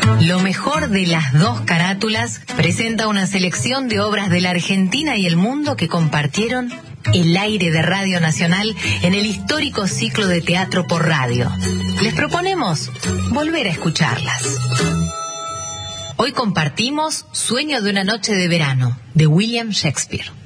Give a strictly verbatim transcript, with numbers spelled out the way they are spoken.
Lo mejor de las dos carátulas presenta una selección de obras de la Argentina y el mundo que compartieron el aire de Radio Nacional en el histórico ciclo de teatro por radio. Les proponemos volver a escucharlas. Hoy compartimos Sueño de una noche de verano, de William Shakespeare.